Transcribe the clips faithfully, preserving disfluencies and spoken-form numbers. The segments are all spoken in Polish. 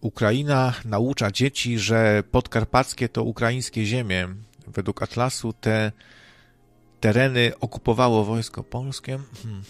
Ukraina naucza dzieci, że podkarpackie to ukraińskie ziemie. Według Atlasu te tereny okupowało wojsko polskie. Hmm.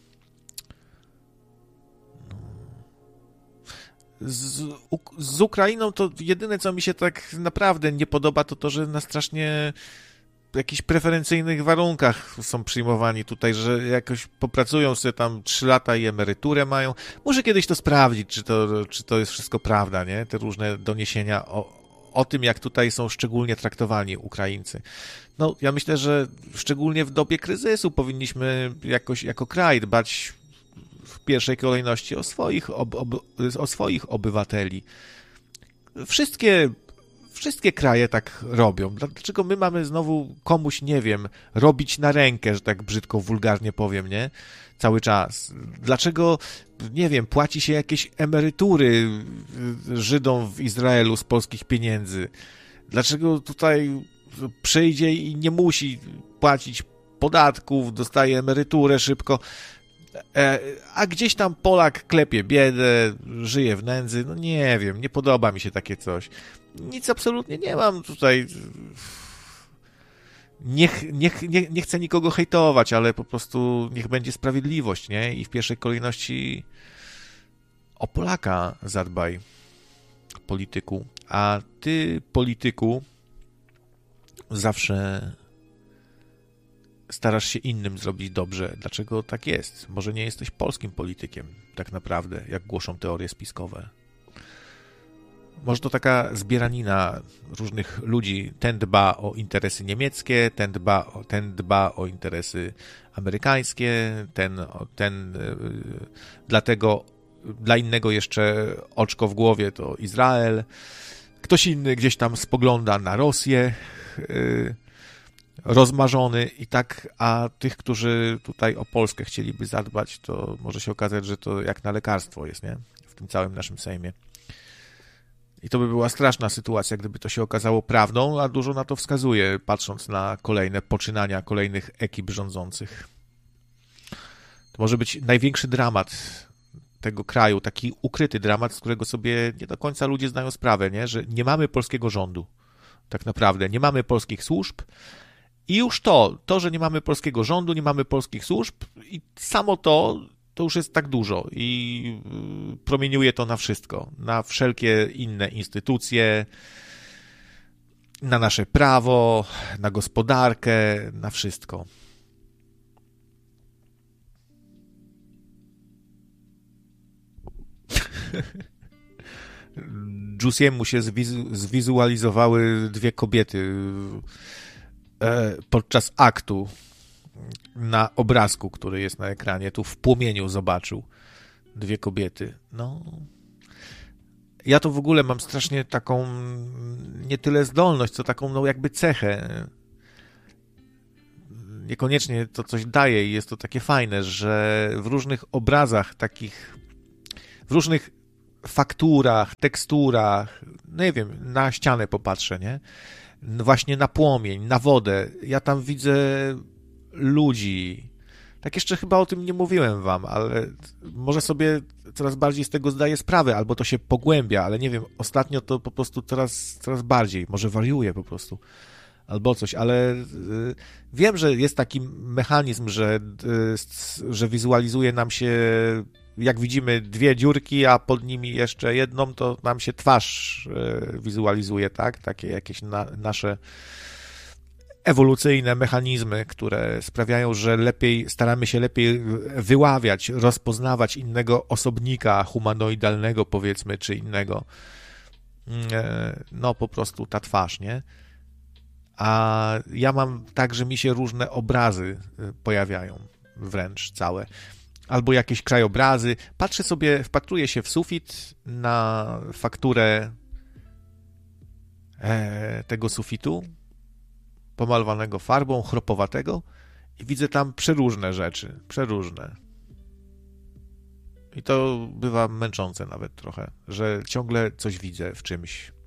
Z, z Ukrainą to jedyne, co mi się tak naprawdę nie podoba, to to, że na strasznie jakichś preferencyjnych warunkach są przyjmowani tutaj, że jakoś popracują sobie tam trzy lata i emeryturę mają. Muszę kiedyś to sprawdzić, czy to, czy to jest wszystko prawda, nie? Te różne doniesienia o, o tym, jak tutaj są szczególnie traktowani Ukraińcy. No, ja myślę, że szczególnie w dobie kryzysu powinniśmy jakoś jako kraj dbać w pierwszej kolejności o swoich, ob, ob, o swoich obywateli. Wszystkie Wszystkie kraje tak robią. Dlaczego my mamy znowu komuś, nie wiem, robić na rękę, że tak brzydko, wulgarnie powiem, nie? Cały czas. Dlaczego, nie wiem, płaci się jakieś emerytury Żydom w Izraelu z polskich pieniędzy? Dlaczego tutaj przyjdzie i nie musi płacić podatków, dostaje emeryturę szybko, a gdzieś tam Polak klepie biedę, żyje w nędzy? No nie wiem, nie podoba mi się takie coś. Nic absolutnie nie mam tutaj. Niech, niech, nie, nie chcę nikogo hejtować, ale po prostu niech będzie sprawiedliwość, nie? I w pierwszej kolejności o Polaka zadbaj, polityku. A ty, polityku, zawsze starasz się innym zrobić dobrze. Dlaczego tak jest? Może nie jesteś polskim politykiem, tak naprawdę, jak głoszą teorie spiskowe. Może to taka zbieranina różnych ludzi. Ten dba o interesy niemieckie, ten dba o, ten dba o interesy amerykańskie, ten, ten yy, dlatego dla innego jeszcze oczko w głowie to Izrael. Ktoś inny gdzieś tam spogląda na Rosję, yy, rozmarzony i tak, a tych, którzy tutaj o Polskę chcieliby zadbać, to może się okazać, że to jak na lekarstwo jest, nie? W tym całym naszym Sejmie. I to by była straszna sytuacja, gdyby to się okazało prawdą, a dużo na to wskazuje, patrząc na kolejne poczynania kolejnych ekip rządzących. To może być największy dramat tego kraju, taki ukryty dramat, z którego sobie nie do końca ludzie zdają sprawę, nie? Że nie mamy polskiego rządu, tak naprawdę, nie mamy polskich służb i już to, to, że nie mamy polskiego rządu, nie mamy polskich służb i samo to, to już jest tak dużo i promieniuje to na wszystko, na wszelkie inne instytucje, na nasze prawo, na gospodarkę, na wszystko. Jussiemu się zwizu- zwizualizowały dwie kobiety e, podczas aktu na obrazku, który jest na ekranie. Tu w płomieniu zobaczył dwie kobiety. No, ja to w ogóle mam strasznie taką nie tyle zdolność, co taką no jakby cechę. Niekoniecznie to coś daje i jest to takie fajne, że w różnych obrazach takich, w różnych fakturach, teksturach, no nie wiem, na ścianę popatrzę, nie? Właśnie na płomień, na wodę. Ja tam widzę ludzi. Tak jeszcze chyba o tym nie mówiłem wam, ale może sobie coraz bardziej z tego zdaję sprawę, albo to się pogłębia, ale nie wiem, ostatnio to po prostu coraz, coraz bardziej, może wariuję po prostu, albo coś, ale wiem, że jest taki mechanizm, że, że wizualizuje nam się, jak widzimy dwie dziurki, a pod nimi jeszcze jedną, to nam się twarz wizualizuje, tak? Takie jakieś na, nasze ewolucyjne mechanizmy, które sprawiają, że lepiej, staramy się lepiej wyławiać, rozpoznawać innego osobnika humanoidalnego, powiedzmy, czy innego. No, po prostu ta twarz, nie? A ja mam tak, że mi się różne obrazy pojawiają, wręcz całe. Albo jakieś krajobrazy. Patrzę sobie, wpatruję się w sufit na fakturę tego sufitu, pomalowanego farbą, chropowatego i widzę tam przeróżne rzeczy, przeróżne. I to bywa męczące nawet trochę, że ciągle coś widzę w czymś.